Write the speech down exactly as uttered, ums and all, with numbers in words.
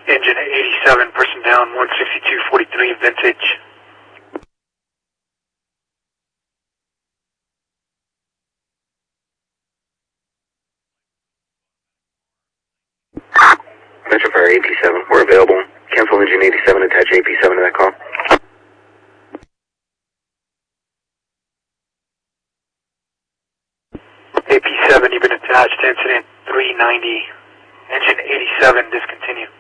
Engine eighty-seven, person down, one sixty-two forty-three, vintage. Metro Fire A P seven, we're available. Cancel engine eighty-seven, attach A P seven to that call. A P seven, you've been attached, incident three ninety, engine eighty-seven, discontinue.